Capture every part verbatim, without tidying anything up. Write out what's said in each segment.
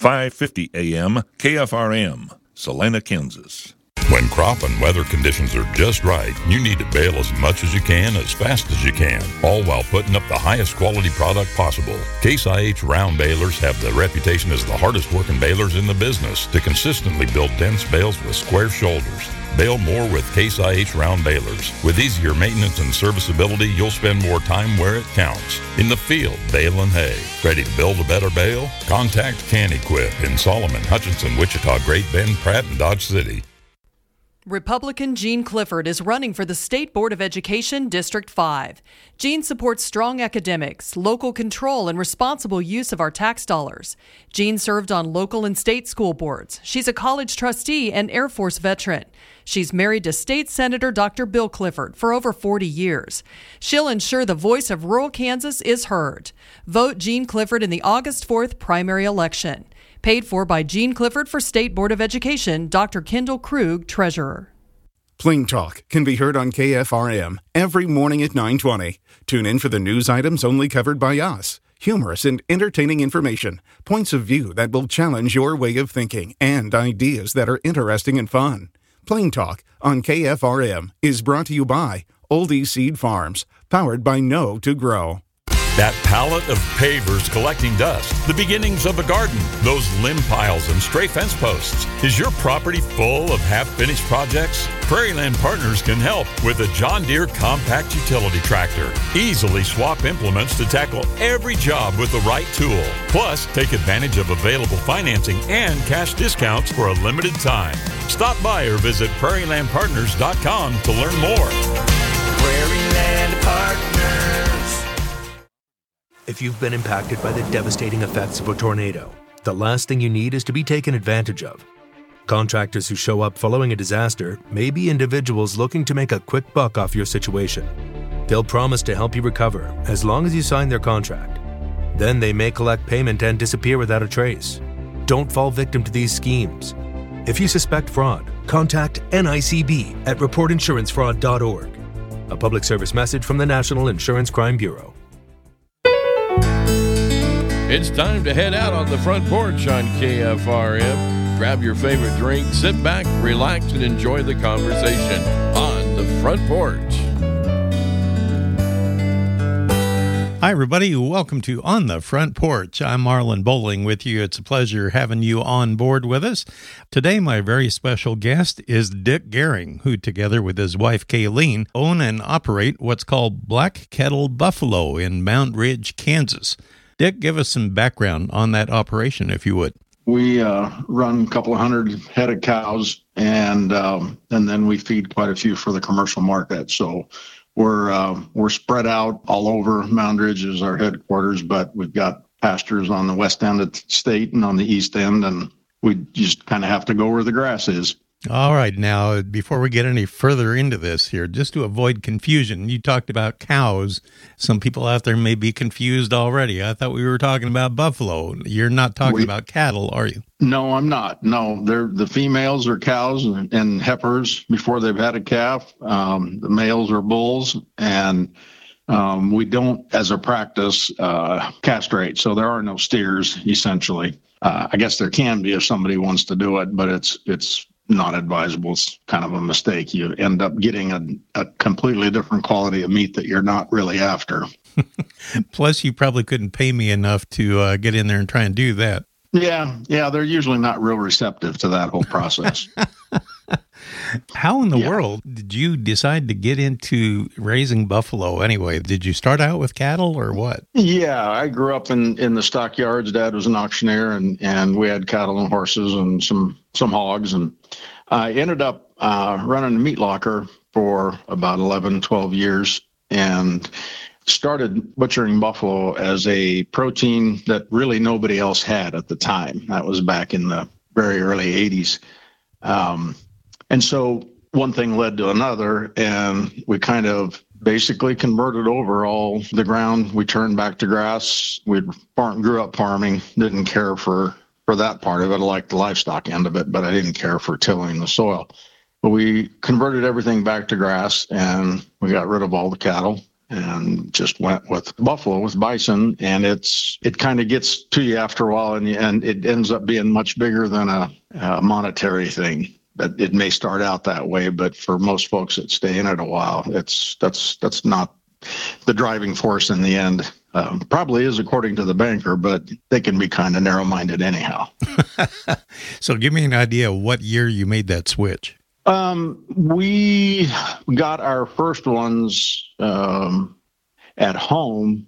five fifty A M K F R M, Salina, Kansas. When crop and weather conditions are just right, you need to bale as much as you can, as fast as you can, all while putting up the highest quality product possible. Case I H round balers have the reputation as the hardest working balers in the business to consistently build dense bales with square shoulders. Bale more with Case I H round balers. With easier maintenance and serviceability, you'll spend more time where it counts. In the field, baling hay. Ready to build a better bale? Contact Can-Equip in Solomon, Hutchinson, Wichita, Great Bend, Pratt, and Dodge City. Republican Gene Clifford is running for the State Board of Education, District five. Gene supports strong academics, local control, and responsible use of our tax dollars. Gene served on local and state school boards. She's a college trustee and Air Force veteran. She's married to State Senator Doctor Bill Clifford for over forty years. She'll ensure the voice of rural Kansas is heard. Vote Gene Clifford in the August fourth primary election. Paid for by Gene Clifford for State Board of Education, Doctor Kendall Krug, Treasurer. Plain Talk can be heard on K F R M every morning at nine twenty. Tune in for the news items only covered by us. Humorous and entertaining information, points of view that will challenge your way of thinking, and ideas that are interesting and fun. Plain Talk on K F R M is brought to you by Oldie Seed Farms, powered by Know to Grow. That pallet of pavers collecting dust, the beginnings of a garden, those limb piles and stray fence posts. Is your property full of half-finished projects? Prairieland Partners can help with a John Deere compact utility tractor. Easily swap implements to tackle every job with the right tool. Plus, take advantage of available financing and cash discounts for a limited time. Stop by or visit prairie land partners dot com to learn more. Prairieland Partners. If you've been impacted by the devastating effects of a tornado, the last thing you need is to be taken advantage of. Contractors who show up following a disaster may be individuals looking to make a quick buck off your situation. They'll promise to help you recover as long as you sign their contract. Then they may collect payment and disappear without a trace. Don't fall victim to these schemes. If you suspect fraud, contact N I C B at report insurance fraud dot org. A public service message from the National Insurance Crime Bureau. It's time to head out on the front porch on K F R M. Grab your favorite drink, sit back, relax, and enjoy the conversation on the front porch. Hi, everybody. Welcome to On the Front Porch. I'm Marlon Bowling with you. It's a pleasure having you on board with us. Today, my very special guest is Dick Gehring, who, together with his wife, Kayleen, own and operate what's called Black Kettle Buffalo in Mount Ridge, Kansas. Dick, give us some background on that operation, if you would. We uh, run a couple of hundred head of cows, and um, and then we feed quite a few for the commercial market. So we're uh, we're spread out all over. Mount Ridge is our headquarters, but we've got pastures on the west end of the state and on the east end, and we just kind of have to go where the grass is. All right. Now, before we get any further into this here, just to avoid confusion, you talked about cows. Some people out there may be confused already. I thought we were talking about buffalo. You're not talking we, about cattle, are you? No, I'm not. No, they're the females are cows and, and heifers before they've had a calf. Um, the males are bulls, and um, we don't, as a practice, uh, castrate. So there are no steers, essentially. Uh, I guess there can be if somebody wants to do it, but it's it's not advisable. It's kind of a mistake. You end up getting a, a completely different quality of meat that you're not really after. Plus, you probably couldn't pay me enough to uh, get in there and try and do that. Yeah, yeah, they're usually not real receptive to that whole process. How in the yeah. world did you decide to get into raising buffalo anyway? Did you start out with cattle or what? Yeah, I grew up in, in the stockyards. Dad was an auctioneer, and, and we had cattle and horses and some, some hogs. And I ended up uh, running a meat locker for about eleven, twelve years and started butchering buffalo as a protein that really nobody else had at the time. That was back in the very early eighties. Um, and so one thing led to another, and we kind of basically converted over all the ground. We turned back to grass. We farm, grew up farming, didn't care for, for that part of it. I liked the livestock end of it, but I didn't care for tilling the soil. But we converted everything back to grass, and we got rid of all the cattle. and just went with buffalo, with bison. And it's it kind of gets to you after a while, and, and it ends up being much bigger than a, a monetary thing. But it may start out that way, but for most folks that stay in it a while, it's that's that's not the driving force in the end. Um, probably is according to the banker, but they can be kind of narrow-minded anyhow. So give me an idea of what year you made that switch. Um, we got our first ones um, at home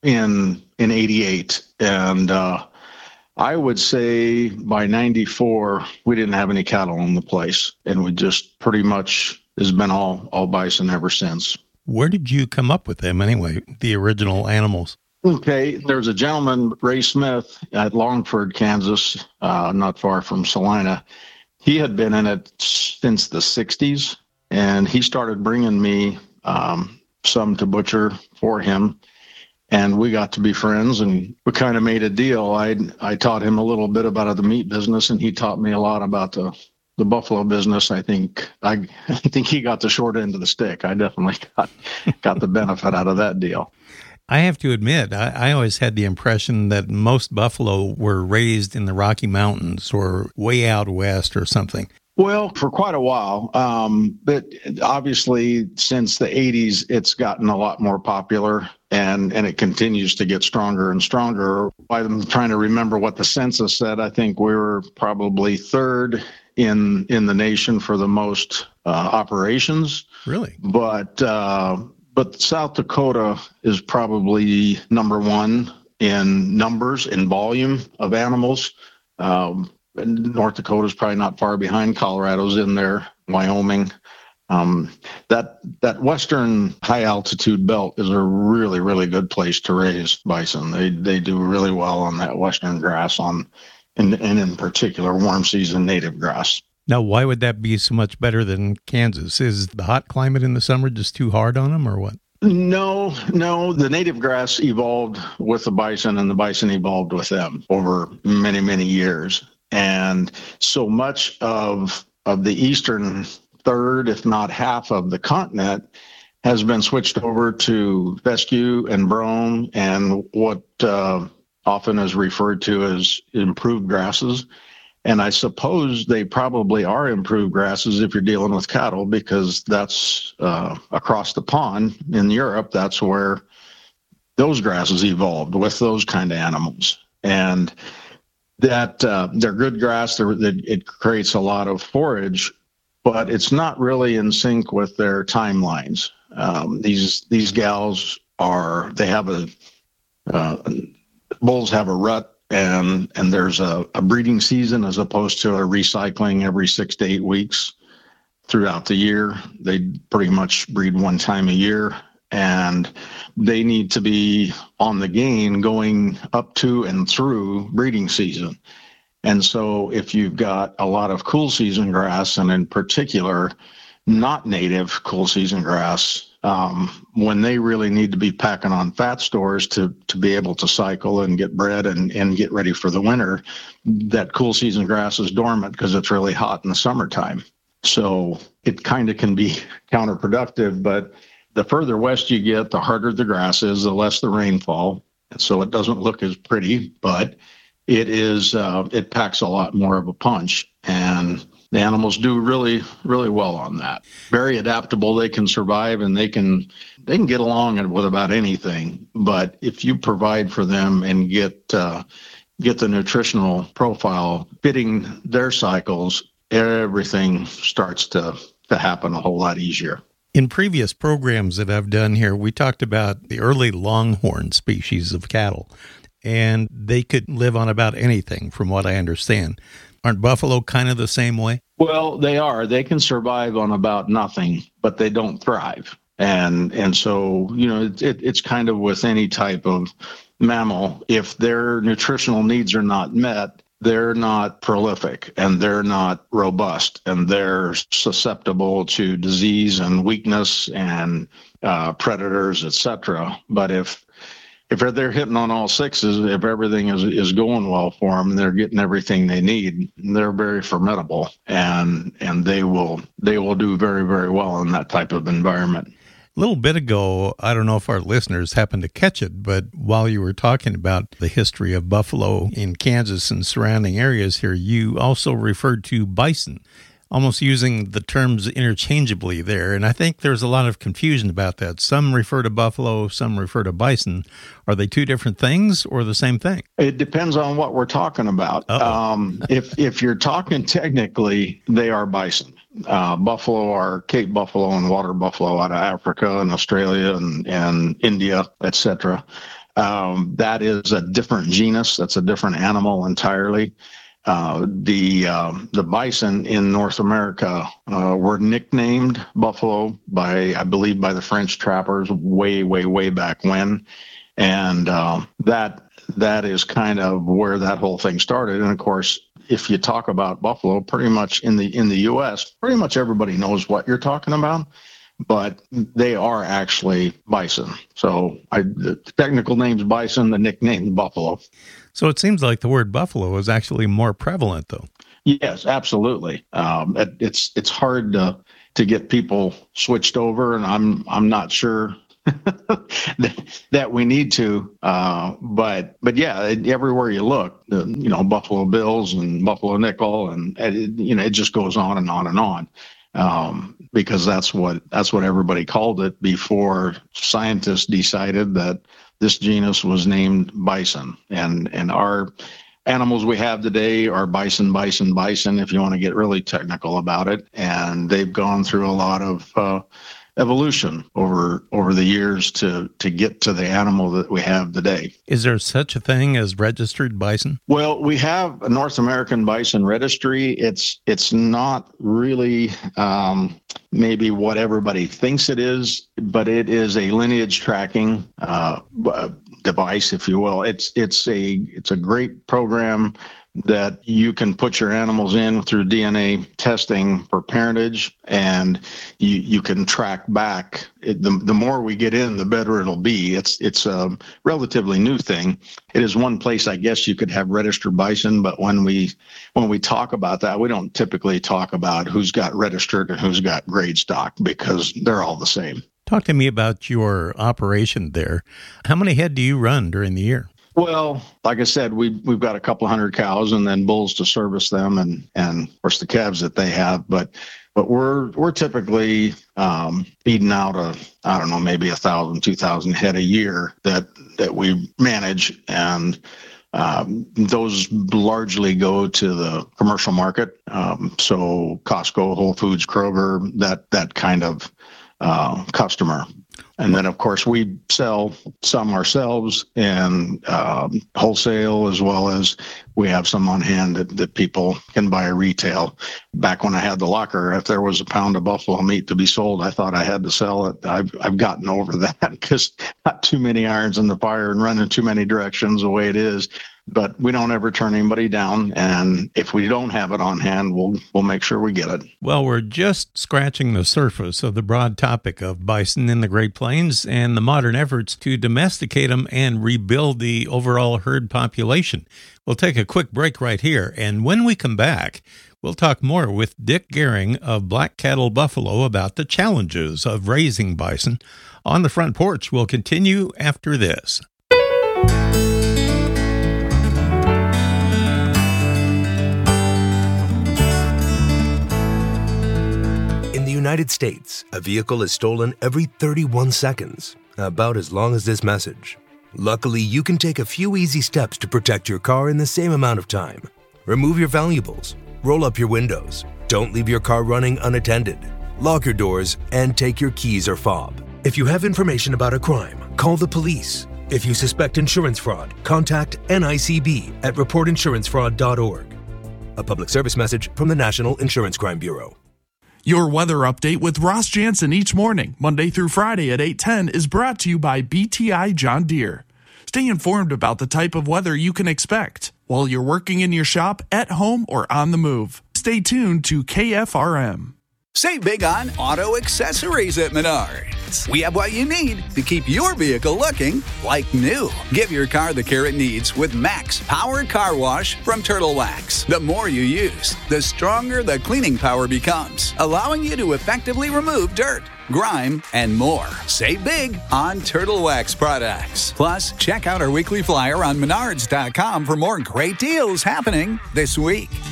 in in eighty-eight, and uh, I would say by ninety-four we didn't have any cattle on the place, and we just pretty much has been all all bison ever since. Where did you come up with them anyway, the original animals? Okay, there's a gentleman, Ray Smith, at Longford, Kansas, uh, not far from Salina. He had been in it since the sixties, and he started bringing me um, some to butcher for him, and we got to be friends, and we kind of made a deal. I I taught him a little bit about the meat business, and he taught me a lot about the the buffalo business. I think I, I think he got the short end of the stick. I definitely got got the benefit out of that deal. I have to admit, I, I always had the impression that most buffalo were raised in the Rocky Mountains or way out west or something. Well, for quite a while, um, but obviously since the eighties, it's gotten a lot more popular, and, and it continues to get stronger and stronger. I'm trying to remember what the census said. I think we were probably third in in the nation for the most uh, operations. Really? But uh, but South Dakota is probably number one in numbers, in volume of animals. Um, North Dakota is probably not far behind. Colorado's in there, Wyoming. Um, that that western high altitude belt is a really, really good place to raise bison. They they do really well on that western grass, on and, and in particular warm season native grass. Now, why would that be so much better than Kansas? Is the hot climate in the summer just too hard on them, or what? No, no. The native grass evolved with the bison, and the bison evolved with them over many, many years. And so much of of the eastern third, if not half of the continent, has been switched over to fescue and brome and what uh, often is referred to as improved grasses. And I suppose they probably are improved grasses if you're dealing with cattle, because that's uh, across the pond in Europe. That's where those grasses evolved with those kind of animals. And that uh, they're good grass. They're, it creates a lot of forage, but it's not really in sync with their timelines. Um, these these gals are, they have a, uh, bulls have a rut, and and there's a, a breeding season as opposed to a recycling every six to eight weeks throughout the year. They pretty much breed one time a year, and they need to be on the gain going up to and through breeding season. And so if you've got a lot of cool season grass, and in particular, not native cool season grass, um, when they really need to be packing on fat stores to, to be able to cycle and get bred and, and get ready for the winter, that cool season grass is dormant because it's really hot in the summertime. So it kind of can be counterproductive, but the further west you get, the harder the grass is, the less the rainfall. And so it doesn't look as pretty, but it is, uh, it packs a lot more of a punch. And the animals do really, really well on that. Very adaptable. They can survive, and they can, they can get along with about anything. But if you provide for them and get, uh, get the nutritional profile fitting their cycles, everything starts to, to happen a whole lot easier. In previous programs that I've done here, we talked about the early longhorn species of cattle, and they could live on about anything, from what I understand. Aren't buffalo kind of the same way? Well, they are. They can survive on about nothing, but they don't thrive. And and so, you know, it, it, it's kind of with any type of mammal. If their nutritional needs are not met, they're not prolific, and they're not robust, and they're susceptible to disease and weakness and uh, predators, et cetera. But if if they're hitting on all sixes, if everything is is going well for them, and they're getting everything they need, they're very formidable, and and they will they will do very, very well in that type of environment. A little bit ago, I don't know if our listeners happened to catch it, but while you were talking about the history of buffalo in Kansas and surrounding areas here, you also referred to bison, almost using the terms interchangeably there. And I think there's a lot of confusion about that. Some refer to buffalo, some refer to bison. Are they two different things or the same thing? It depends on what we're talking about. Um, if if you're talking technically, they are bison. Uh, buffalo are Cape buffalo and water buffalo out of Africa and Australia and, and India, et cetera. Um, that is a different genus. That's a different animal entirely. Uh, the uh, the bison in North America uh, were nicknamed buffalo by, I believe, by the French trappers way, way, way back when, and uh, that that is kind of where that whole thing started. And of course, if you talk about buffalo, pretty much in the in the U S, pretty much everybody knows what you're talking about, but they are actually bison. So I, the technical name's bison, the nickname buffalo. So it seems like the word buffalo is actually more prevalent, though. Yes, absolutely. Um, it, it's it's hard to to get people switched over, and I'm I'm not sure that, that we need to. Uh, but but yeah, it, everywhere you look, the, you know, Buffalo Bills and Buffalo Nickel, and, and it, you know, it just goes on and on and on. Um, because that's what that's what everybody called it before scientists decided that this genus was named bison. And and our animals we have today are bison, bison, bison, if you want to get really technical about it. And they've gone through a lot of uh, evolution over over the years to to get to the animal that we have today. Is there such a thing as registered bison? Well, we have a North American Bison Registry. It's it's not really um, maybe what everybody thinks it is, but it is a lineage tracking uh, device, if you will. It's it's a it's a great program that you can put your animals in through D N A testing for parentage, and you you can track back. It, the the more we get in, the better it'll be. It's it's a relatively new thing. It is one place, I guess, you could have registered bison, but when we when we talk about that, we don't typically talk about who's got registered and who's got grade stock, because they're all the same. Talk to me about your operation there. How many head do you run during the year? Well, like I said, we, we've got a couple hundred cows and then bulls to service them, and, and of course the calves that they have. But but we're we're typically um, feeding out a, I don't know, maybe a thousand, two thousand head a year that that we manage, and um, those largely go to the commercial market. Um, so Costco, Whole Foods, Kroger, that that kind of uh, customer. And then, of course, we sell some ourselves and um, wholesale, as well as we have some on hand that, that people can buy retail. Back when I had the locker, if there was a pound of buffalo meat to be sold, I thought I had to sell it. I've I've gotten over that because not too many irons in the fire and running too many directions the way it is. But we don't ever turn anybody down, and if we don't have it on hand, we'll we'll make sure we get it. Well, we're just scratching the surface of the broad topic of bison in the Great Plains and the modern efforts to domesticate them and rebuild the overall herd population. We'll take a quick break right here, and when we come back, we'll talk more with Dick Gehring of Black Cattle Buffalo about the challenges of raising bison. On the Front Porch, we'll continue after this. United States, a vehicle is stolen every thirty-one seconds, about as long as this message. Luckily, you can take a few easy steps to protect your car in the same amount of time. Remove your valuables, roll up your windows, don't leave your car running unattended, lock your doors, and take your keys or fob. If you have information about a crime, call the police. If you suspect insurance fraud, contact N I C B at report insurance fraud dot org. A public service message from the National Insurance Crime Bureau. Your weather update with Ross Jansen each morning, Monday through Friday at eight ten, is brought to you by B T I John Deere. Stay informed about the type of weather you can expect while you're working in your shop, at home, or on the move. Stay tuned to K F R M. Save big on auto accessories at Menards. We have what you need to keep your vehicle looking like new. Give your car the care it needs with Max Powered Car Wash from Turtle Wax. The more you use, the stronger the cleaning power becomes, allowing you to effectively remove dirt. grime, and more. Save big on Turtle Wax products. Plus, check out our weekly flyer on Menards dot com for more great deals happening this week.